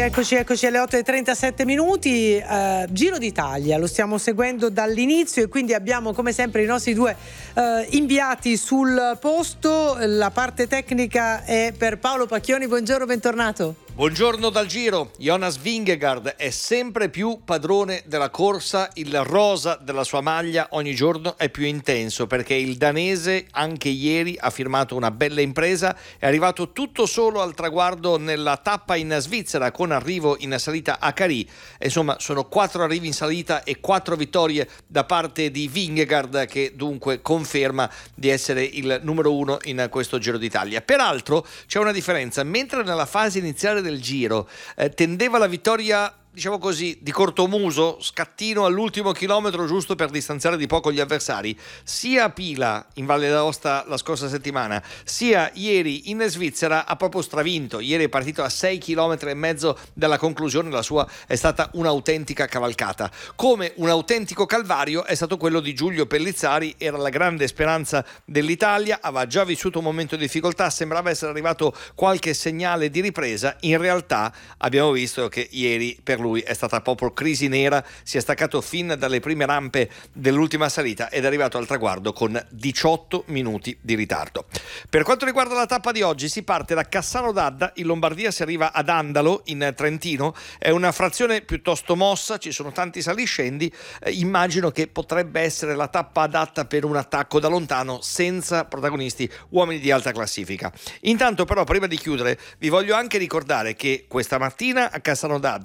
eccoci alle 8:37 minuti. Giro d'Italia, lo stiamo seguendo dall'inizio e quindi abbiamo come sempre i nostri due inviati sul posto. La parte tecnica è per Paolo Pacchioni. Buongiorno, bentornato. Buongiorno dal Giro. Jonas Vingegaard è sempre più padrone della corsa, il rosa della sua maglia ogni giorno è più intenso perché il danese anche ieri ha firmato una bella impresa, è arrivato tutto solo al traguardo nella tappa in Svizzera con arrivo in salita a Carì. Insomma, sono 4 arrivi in salita e 4 vittorie da parte di Vingegaard, che dunque conferma di essere il numero 1 in questo Giro d'Italia. Peraltro c'è una differenza: mentre nella fase iniziale del Giro tendeva la vittoria, diciamo così, di cortomuso, scattino all'ultimo chilometro giusto per distanziare di poco gli avversari, sia a Pila in Valle d'Aosta la scorsa settimana, sia ieri in Svizzera ha proprio stravinto. Ieri è partito a 6,5 km dalla conclusione, la sua è stata un'autentica cavalcata. Come un autentico calvario è stato quello di Giulio Pellizzari, era la grande speranza dell'Italia, aveva già vissuto un momento di difficoltà, sembrava essere arrivato qualche segnale di ripresa, in realtà abbiamo visto che ieri per lui è stata proprio crisi nera, si è staccato fin dalle prime rampe dell'ultima salita ed è arrivato al traguardo con 18 minuti di ritardo. Per quanto riguarda la tappa di oggi, si parte da Cassano d'Adda in Lombardia, si arriva ad Andalo in Trentino, è una frazione piuttosto mossa, ci sono tanti saliscendi, immagino che potrebbe essere la tappa adatta per un attacco da lontano senza protagonisti uomini di alta classifica. Intanto però, prima di chiudere, vi voglio anche ricordare che questa mattina a Cassano d'Adda